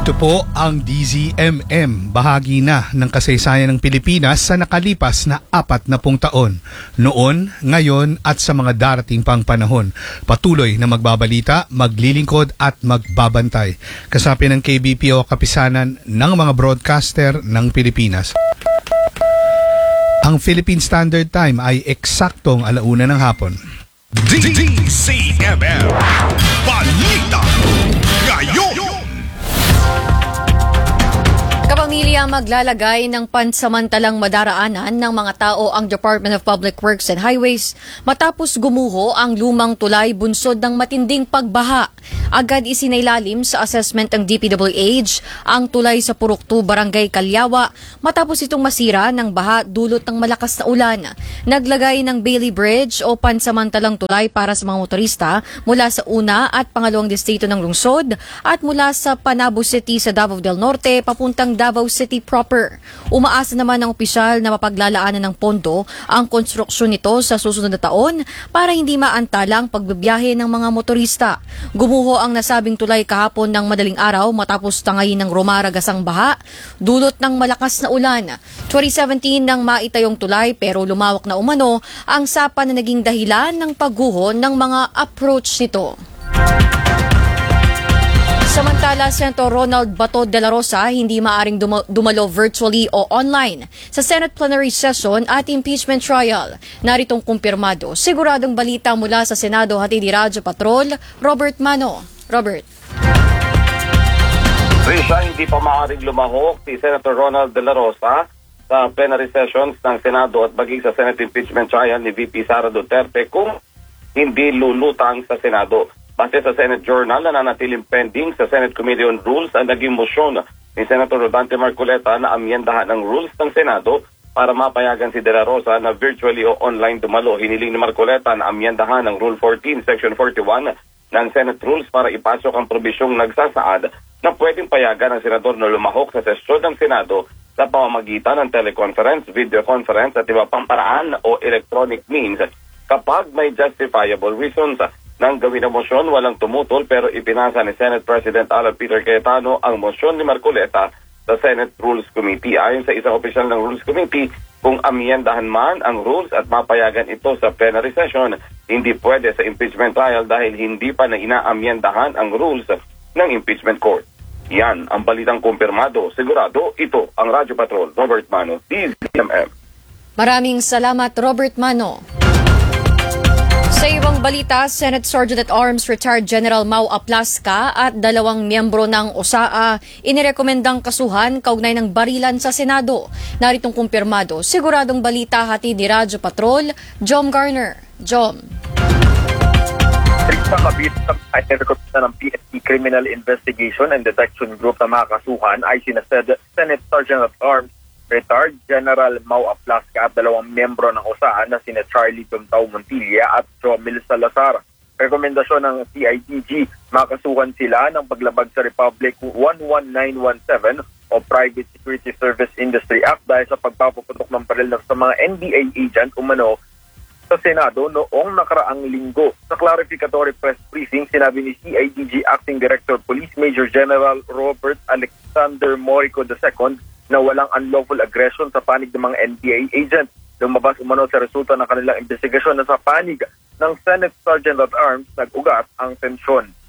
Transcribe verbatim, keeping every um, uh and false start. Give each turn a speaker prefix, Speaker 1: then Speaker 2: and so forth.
Speaker 1: Ito po ang D Z M M, bahagi na ng kasaysayan ng Pilipinas sa nakalipas na apat na pung taon. Noon, ngayon at sa mga darating pang panahon. Patuloy na magbabalita, maglilingkod at magbabantay. Kasapi ng K B P O kapisanan ng mga broadcaster ng Pilipinas. Ang Philippine Standard Time ay eksaktong alauna ng hapon.
Speaker 2: D Z M M Balita Ngayon.
Speaker 3: Kapamilya, maglalagay ng pansamantalang madaraanan ng mga tao ang Department of Public Works and Highways matapos gumuho ang lumang tulay bunsod ng matinding pagbaha. Agad isinailalim sa assessment ng D P W H ang tulay sa Puruktu, Barangay Calyawa matapos itong masira ng baha dulot ng malakas na ulan. Naglagay ng Bailey Bridge o pansamantalang tulay para sa mga motorista mula sa una at pangalawang distrito ng lungsod at mula sa Panabo City sa Davao del Norte papuntang Davao City proper. Umaasa naman ng opisyal na mapaglalaanan ng pondo ang konstruksyon nito sa susunod na taon para hindi maantala ang pagbibiyahe ng mga motorista. Gumuho ang nasabing tulay kahapon ng madaling araw matapos tangayin ng rumaragas ang baha, dulot ng malakas na ulan. twenty seventeen nang maitayong tulay pero lumawak na umano ang sapa na naging dahilan ng pagguho ng mga approach nito. Samantala, Senator Ronald Bato de la Rosa hindi maaring dumalo virtually o online sa Senate plenary session at impeachment trial. Naritong kumpirmado. Siguradong balita mula sa Senado, hatid ni Radyo Patrol, Robert Mano. Robert.
Speaker 4: Risha, hindi pa maaaring lumahok si Senator Ronald de la Rosa sa plenary sessions ng Senado at maging sa Senate impeachment trial ni V P Sara Duterte kung hindi lulutang sa Senado. Base sa Senate Journal na nanatiling pending sa Senate Committee on Rules ang naging motion ni Senator Rodante Marcoleta na amyendahan ng rules ng Senado para mapayagan si De La Rosa na virtually o online dumalo. Hiniling ni Marcoleta na amyendahan ng Rule fourteen, Section forty-one ng Senate Rules para ipasok ang probisyong nagsasaad na pwedeng payagan ng senador na lumahok sa sesyon ng Senado sa pamamagitan ng teleconference, video conference at iba pang paraan o electronic means kapag may justifiable reasons. Nang gawin ang mosyon, walang tumutol pero ipinasa ni Senate President Alan Peter Cayetano ang mosyon ni Marcoleta sa Senate Rules Committee. Ayon sa isang opisyal ng Rules Committee, kung amyendahan man ang rules at mapayagan ito sa plenary session, hindi pwede sa impeachment trial dahil hindi pa na inaamyendahan ang rules ng impeachment court. Yan ang balitang kumpirmado. Sigurado, ito ang Radyo Patrol. Robert Mano, D Z M M.
Speaker 3: Maraming salamat, Robert Mano. Sa ibang balita, Senate Sergeant-at-Arms Retired General Mau Aplasca at dalawang miyembro ng O S A A inirekomendang kasuhan kaugnay ng barilan sa Senado. Naritong kumpirmado. Siguradong balita, hatid ni Radyo Patrol, Jom Garner. Jom.
Speaker 5: Pangabit ay rekomenda ng P N P Criminal Investigation and Detection Group na makakasuhan ay sina Senate Sergeant-at-Arms Retired General Mau Aplasca at dalawang miyembro ng O S A A na sina Charlie Tontao Montilla at Jomil Salazar. Rekomendasyon ng C I D G, makasuhan sila ng paglabag sa Republic one one nine one seven o Private Security Service Industry Act dahil sa pagpapaputok ng baril sa mga N B A agent umano sa Senado noong nakaraang linggo. Sa clarificatory press briefing, sinabi ni C I D G Acting Director Police Major General Robert Alexander Morico the Second na walang unlawful aggression sa panig ng mga N B A agent. Lumabas umano sa resulta ng kanilang investigasyon na sa panig ng Senate Sergeant-at-Arms nag-ugat ang tensyon.